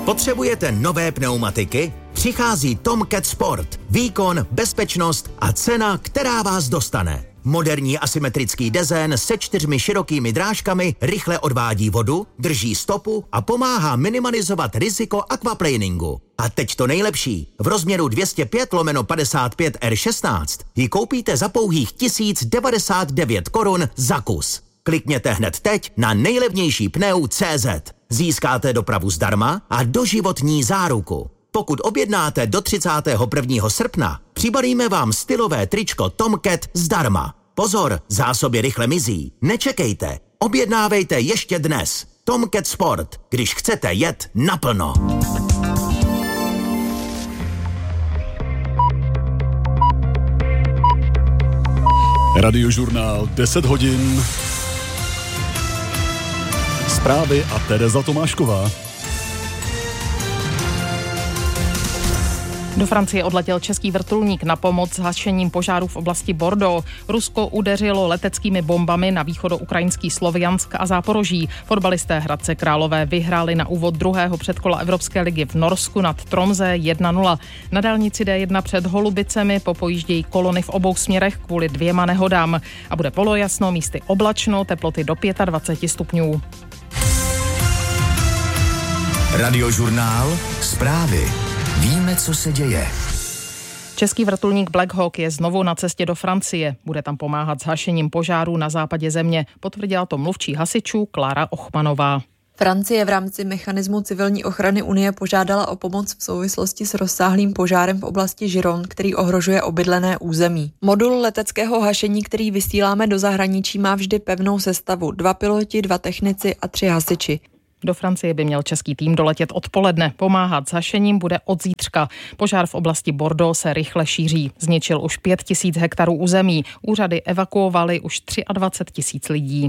Potřebujete nové pneumatiky? Přichází Tomcat Sport. Výkon, bezpečnost a cena, která vás dostane. Moderní asymetrický dezén se 4 širokými drážkami rychle odvádí vodu, drží stopu a pomáhá minimalizovat riziko aquaplaningu. A teď to nejlepší. V rozměru 205/55 R16 ji koupíte za pouhých 1099 korun za kus. Klikněte hned teď na nejlevnější pneu.cz. Získáte dopravu zdarma a doživotní záruku. Pokud objednáte do 31. srpna, přibalíme vám stylové tričko Tomcat zdarma. Pozor, zásoby rychle mizí. Nečekejte, objednávejte ještě dnes. Tomcat Sport, když chcete jet naplno. Radiožurnál 10 hodin. Zprávy a Tereza Tomášková. Do Francie odletěl český vrtulník na pomoc s hašením požárů v oblasti Bordeaux. Rusko udeřilo leteckými bombami na východoukrajinský Sloviansk a Záporoží. Fotbalisté Hradce Králové vyhráli na úvod druhého předkola Evropské ligy v Norsku nad Tromsø 1-0. Na dálnici D1 před Holubicemi popojíždějí kolony v obou směrech kvůli 2 nehodám. A bude polojasno, místy oblačno, teploty do 25 stupňů. Radiožurnál, zprávy. Víme, co se děje. Český vrtulník Black Hawk je znovu na cestě do Francie. Bude tam pomáhat s hašením požárů na západě země. Potvrdila to mluvčí hasičů Klára Ochmanová. Francie v rámci mechanismu civilní ochrany Unie požádala o pomoc v souvislosti s rozsáhlým požárem v oblasti Gironde, který ohrožuje obydlené území. Modul leteckého hašení, který vysíláme do zahraničí, má vždy pevnou sestavu. 2 piloti, 2 technici a 3 hasiči. Do Francie by měl český tým doletět odpoledne. Pomáhat s hašením bude od zítřka. Požár v oblasti Bordeaux se rychle šíří. Zničil už 5000 hektarů území. Úřady evakuovaly už 23 000 lidí.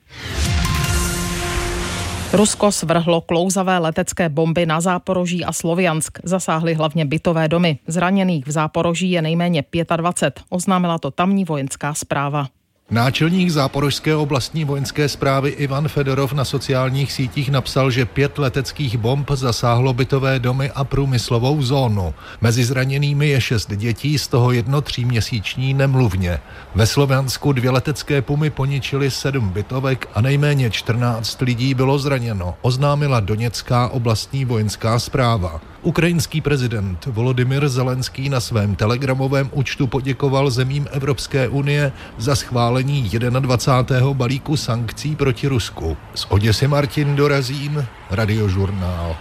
Rusko svrhlo klouzavé letecké bomby na Záporoží a Sloviansk. Zasáhly hlavně bytové domy. Zraněných v Záporoží je nejméně 25. Oznámila to tamní vojenská správa. Náčelník Záporožské oblastní vojenské správy Ivan Fedorov na sociálních sítích napsal, že 5 leteckých bomb zasáhlo bytové domy a průmyslovou zónu. Mezi zraněnými je 6 dětí, z toho 1 3měsíční nemluvně. Ve Sloviansku 2 letecké pumy poničily 7 bytovek a nejméně 14 lidí bylo zraněno, oznámila Doněcká oblastní vojenská správa. Ukrajinský prezident Volodymyr Zelenský na svém telegramovém účtu poděkoval zemím Evropské unie za schválení 21. balíku sankcí proti Rusku. Z Oděsy Martin Dorazín, Radiožurnál.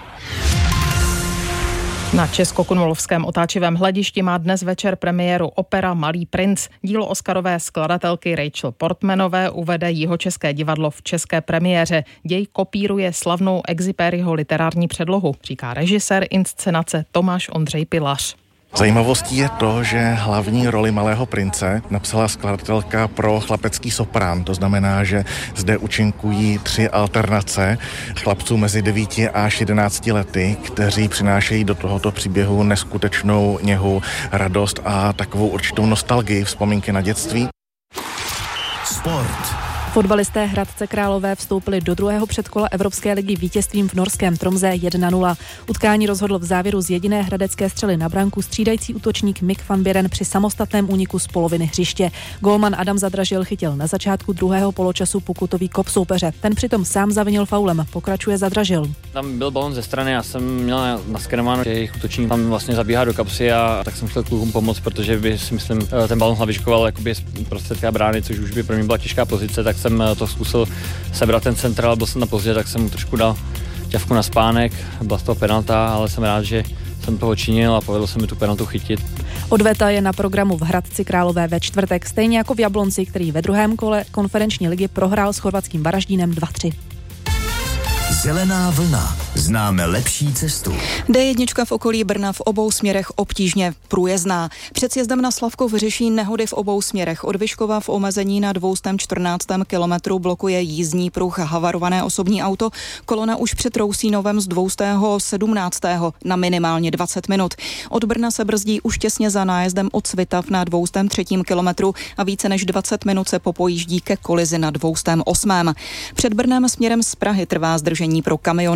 Na Českokrumlovském otáčivém hledišti má dnes večer premiéru opera Malý princ. Dílo oscarové skladatelky Rachel Portmanové uvede Jihočeské divadlo v české premiéře. Děj kopíruje slavnou Exupéryho literární předlohu, říká režisér inscenace Tomáš Ondřej Pilař. Zajímavostí je to, že hlavní roli Malého prince napsala skladatelka pro chlapecký soprán. To znamená, že zde účinkují 3 alternace chlapců mezi 9 až 11 lety, kteří přinášejí do tohoto příběhu neskutečnou něhu, radost a takovou určitou nostalgii, vzpomínky na dětství. Sport. Fotbalisté Hradce Králové vstoupili do druhého předkola Evropské ligy vítězstvím v norském Tromsø 1-0. Utkání rozhodl v závěru z jediné hradecké střely na branku střídající útočník Mick van Buren při samostatném úniku z poloviny hřiště. Gólman Adam Zadražil chytil na začátku druhého poločasu pokutový kop soupeře. Ten přitom sám zavinil faulem, pokračuje Zadražil. Tam byl balon ze strany, já jsem měl naskenováno, že jejich útočník tam vlastně zabíhá do kapsy a tak jsem chtěl klukům pomoct, protože by si myslím ten balon hlavičkoval jakoby z prostředka brány, což už by pro mě byla těžká pozice, tak jsem to zkusil sebrat ten centrál, byl jsem na pozdě, tak jsem mu trošku dal ťavku na spánek, byla z toho penalta, ale jsem rád, že jsem toho činil a povedlo se mi tu penaltu chytit. Odveta je na programu v Hradci Králové ve čtvrtek, stejně jako v Jablonci, který ve druhém kole konferenční ligy prohrál s chorvatským Varaždínem 2-3. Zelená vlna. Známe lepší cestu. D1 v okolí Brna v obou směrech obtížně průjezdná. Před sjezdem na Slavkov řeší nehody v obou směrech. Od Vyškova v omezení na 214. kilometru blokuje jízdní pruh havarované osobní auto. Kolona už před Rousínovem z 217. na minimálně 20 minut. Od Brna se brzdí už těsně za nájezdem od Svitav na 203. kilometru a více než 20 minut se popojíždí ke kolizi na 208. Před Brnem směrem z Prahy trvá zdržení pro kamiony od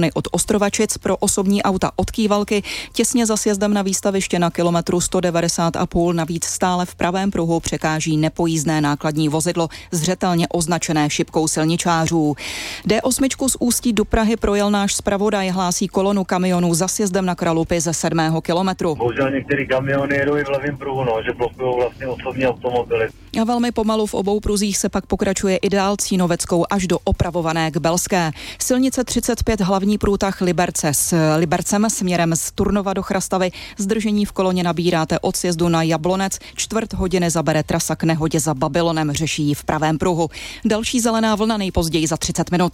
Ostrovačic pro osobní auta od Kývalky, těsně za sjezdem na výstaviště na kilometru 190,5 navíc stále v pravém pruhu překáží nepojízdné nákladní vozidlo, zřetelně označené šipkou silničářů. D8 z Ústí do Prahy projel náš zpravodaj, hlásí kolonu kamionů za sjezdem na Kralupy ze 7. kilometru. Bohužel některý kamiony jedou i v levém pruhu, že blokují vlastně osobní automobily. A velmi pomalu v obou pruzích se pak pokračuje i dál Cínoveckou až do opravované k Belské. Silnice 35 hlavní průtah Liberce s Libercem směrem z Turnova do Chrastavy. Zdržení v koloně nabíráte od sjezdu na Jablonec. 4 hodiny zabere trasa k nehodě za Babylonem, řeší v pravém pruhu. Další zelená vlna nejpozději za 30 minut.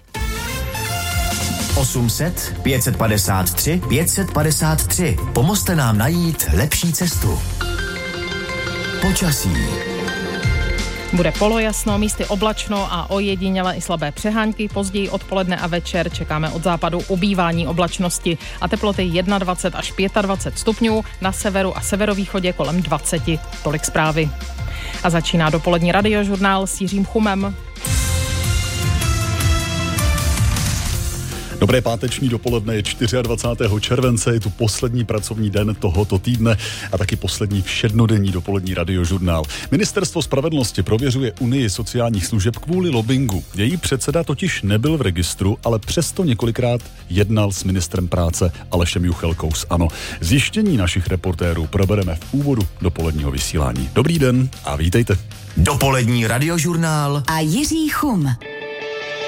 800 553 553. Pomozte nám najít lepší cestu. Počasí. Bude polojasno, místy oblačno a ojediněle i slabé přehánky. Později odpoledne a večer čekáme od západu ubývání oblačnosti a teploty 21 až 25 stupňů, na severu a severovýchodě kolem 20. Tolik zprávy. A začíná dopolední radiožurnál s Jiřím Chumem. Dobré páteční dopoledne, je 24. července, je tu poslední pracovní den tohoto týdne a taky poslední všednodenní dopolední radiožurnál. Ministerstvo spravedlnosti prověřuje Unii sociálních služeb kvůli lobbingu. Její předseda totiž nebyl v registru, ale přesto několikrát jednal s ministrem práce Alešem Juchelkou z ANO. Zjištění našich reportérů probereme v úvodu dopoledního vysílání. Dobrý den a vítejte. Dopolední radiožurnál a Jiří Chum.